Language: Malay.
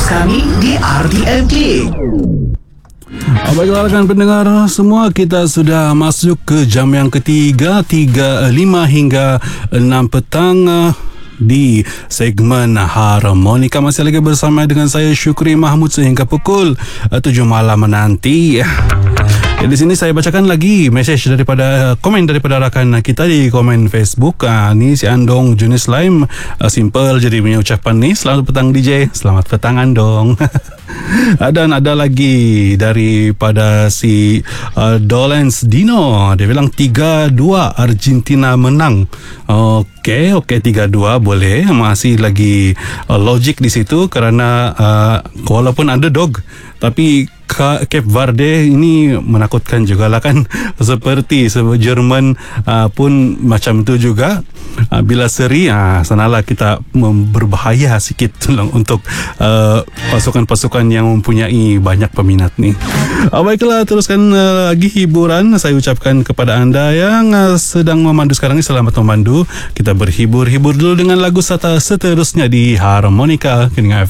kami di RTM Klik. Baiklah rakan pendengar semua, kita sudah masuk ke jam yang ketiga, 3.05 hingga 6 petang di segmen Harmonika. Masih lagi bersama dengan saya Syukri Mahmud sehingga pukul 7 malam nanti. Di sini saya bacakan lagi mesej daripada komen daripada rakan kita di komen Facebook. Ni si Andong Junis Laim, simple jadi punya ucapan ni. Selamat petang DJ. Selamat petang Andong. Dan ada lagi daripada si Dolens Dino. Dia bilang 3-2 Argentina menang. Okey 3-2 boleh. Masih lagi logik di situ kerana walaupun underdog tapi Cape Verde ini menakutkan jugalah kan. Seperti Jerman pun macam tu juga. Bila seri sanalah kita berbahaya sikit untuk pasukan-pasukan yang mempunyai banyak peminat ni. Baiklah, teruskan lagi hiburan. Saya ucapkan kepada anda yang sedang memandu sekarang ni, selamat memandu. Kita berhibur-hibur dulu dengan lagu seterusnya di Harmonika.